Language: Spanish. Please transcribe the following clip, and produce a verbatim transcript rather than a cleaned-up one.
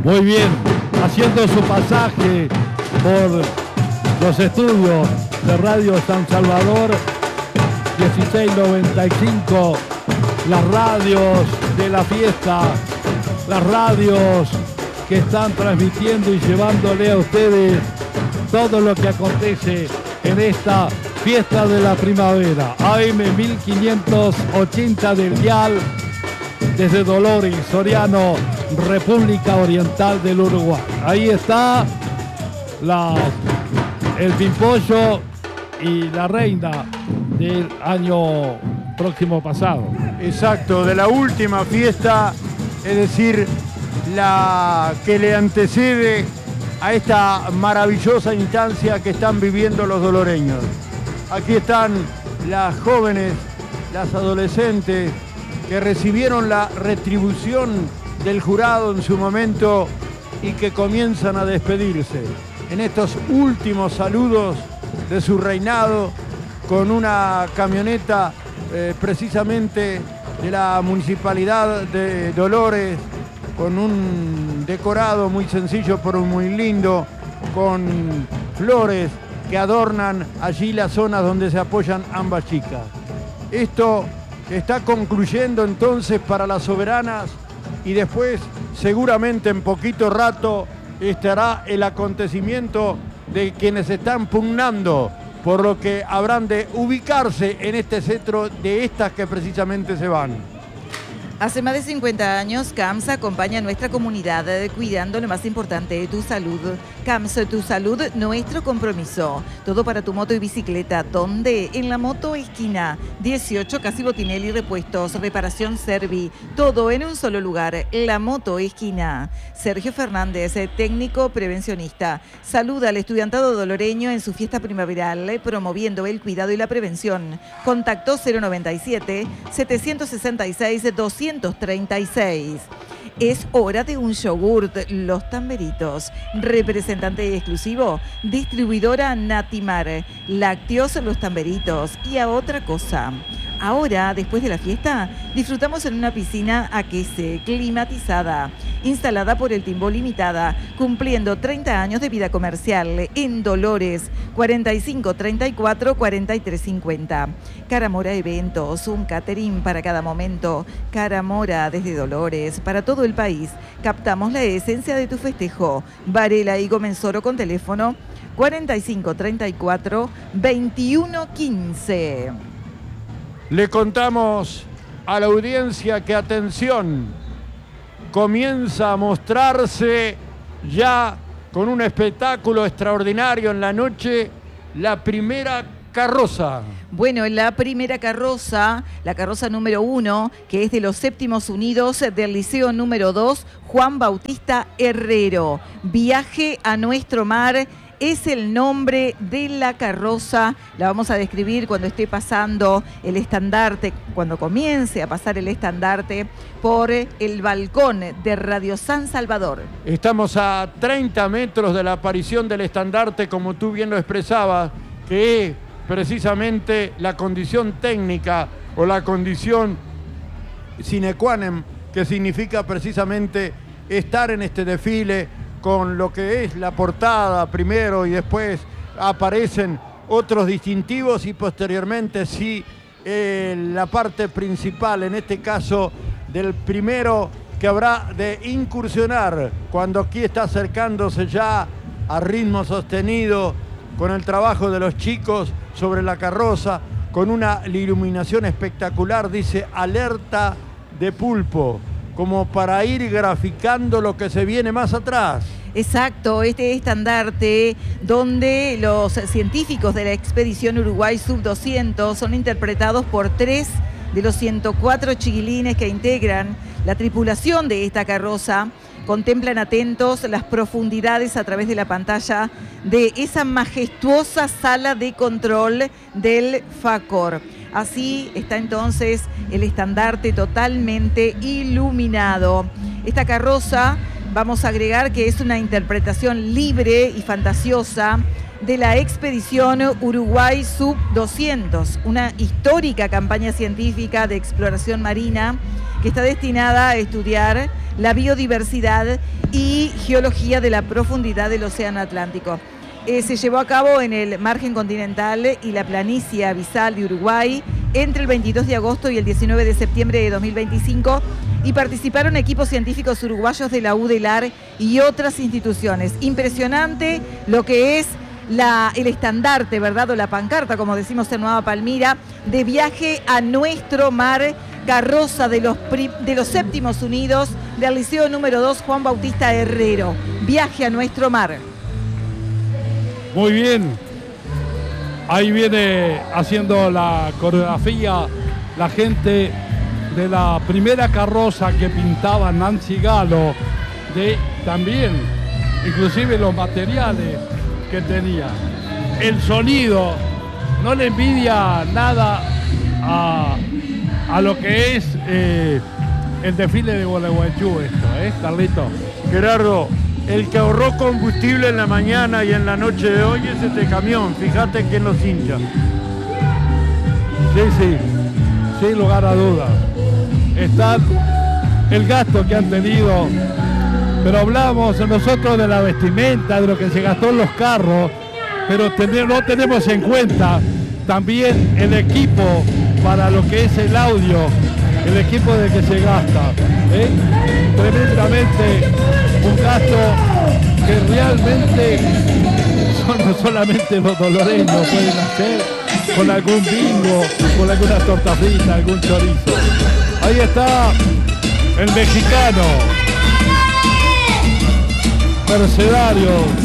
Muy bien, haciendo su pasaje por los estudios de Radio San Salvador, dieciséis noventa y cinco, las radios de la fiesta, las radios que están transmitiendo y llevándole a ustedes todo lo que acontece en esta fiesta de la primavera. A M mil quinientos ochenta del dial, desde Dolores, Soriano, República Oriental del Uruguay. Ahí está la, el pimpollo y la reina del año próximo pasado. Exacto, de la última fiesta, es decir, la que le antecede a esta maravillosa instancia que están viviendo los doloreños. Aquí están las jóvenes, las adolescentes que recibieron la retribución del jurado en su momento y que comienzan a despedirse en estos últimos saludos de su reinado con una camioneta eh, precisamente de la Municipalidad de Dolores, con un decorado muy sencillo pero muy lindo, con flores que adornan allí las zonas donde se apoyan ambas chicas. Esto está concluyendo entonces para las soberanas y después seguramente en poquito rato estará el acontecimiento de quienes están pugnando por lo que habrán de ubicarse en este cetro de estas que precisamente se van. Hace más de cincuenta años, C A M S acompaña a nuestra comunidad cuidando lo más importante, tu salud. C A M S, tu salud, nuestro compromiso. Todo para tu moto y bicicleta. ¿Dónde? En la Moto Esquina. dieciocho, Casi Botinelli Repuestos, Reparación Servi. Todo en un solo lugar. La Moto Esquina. Sergio Fernández, técnico prevencionista. Saluda al estudiantado doloreño en su fiesta primaveral, promoviendo el cuidado y la prevención. Contacto cero noventa y siete, setecientos sesenta y seis, doscientos treinta y seis. Es hora de un yogurt, Los Tamberitos. Representante exclusivo, distribuidora Natimar. Lácteos, Los Tamberitos. Y a otra cosa. Ahora, después de la fiesta, disfrutamos en una piscina Aquese, climatizada, instalada por el Timbó Limitada, cumpliendo treinta años de vida comercial en Dolores, cuarenta y cinco treinta y cuatro cuarenta y tres cincuenta. Caramora Eventos, un catering para cada momento. Caramora desde Dolores, para todo el país. Captamos la esencia de tu festejo. Varela y Gomenzoro con teléfono cuarenta y cinco treinta y cuatro veintiuno quince. Le contamos a la audiencia que, atención, comienza a mostrarse ya con un espectáculo extraordinario en la noche, la primera carroza. Bueno, la primera carroza, la carroza número uno, que es de los Séptimos Unidos del Liceo número dos, Juan Bautista Herrero. Viaje a nuestro mar. Es el nombre de la carroza, la vamos a describir cuando esté pasando el estandarte, cuando comience a pasar el estandarte por el balcón de Radio San Salvador. Estamos a treinta metros de la aparición del estandarte, como tú bien lo expresabas, que es precisamente la condición técnica o la condición sine qua non, que significa precisamente estar en este desfile con lo que es la portada primero y después aparecen otros distintivos y posteriormente sí eh, la parte principal, en este caso del primero que habrá de incursionar cuando aquí está acercándose ya a ritmo sostenido con el trabajo de los chicos sobre la carroza, con una iluminación espectacular, dice alerta de pulpo, como para ir graficando lo que se viene más atrás. Exacto, este estandarte donde los científicos de la expedición Uruguay Sub doscientos son interpretados por tres de los ciento cuatro chiquilines que integran la tripulación de esta carroza, contemplan atentos las profundidades a través de la pantalla de esa majestuosa sala de control del FACOR. Así está entonces el estandarte totalmente iluminado. Esta carroza, vamos a agregar que es una interpretación libre y fantasiosa de la expedición Uruguay Sub doscientos, una histórica campaña científica de exploración marina que está destinada a estudiar la biodiversidad y geología de la profundidad del Océano Atlántico. Eh, se llevó a cabo en el margen continental y la planicie abisal de Uruguay entre el veintidós de agosto y el diecinueve de septiembre de dos mil veinticinco y participaron equipos científicos uruguayos de la U D E L A R y otras instituciones. Impresionante lo que es la, el estandarte, ¿verdad? O la pancarta, como decimos en Nueva Palmira, de viaje a nuestro mar, carroza de los, de los Séptimos Unidos del Liceo número dos Juan Bautista Herrero. Viaje a nuestro mar. Muy bien, ahí viene haciendo la coreografía la gente de la primera carroza que pintaba Nancy Galo, de también, inclusive los materiales que tenía. El sonido no le envidia nada a, a lo que es eh, el desfile de Gualeguaychú esto, ¿eh, Carlito? Gerardo, el que ahorró combustible en la mañana y en la noche de hoy es este camión. Fíjate quién los hincha. Sí, sí, sin lugar a dudas. Está el gasto que han tenido, pero hablamos nosotros de la vestimenta, de lo que se gastó en los carros, pero ten- no tenemos en cuenta también el equipo para lo que es el audio, el equipo de que se gasta. ¿eh? Tremendamente un gasto que realmente son, no solamente los doloreños pueden hacer con algún bingo, con alguna torta frita, algún chorizo. Ahí está el mexicano, Mercenario.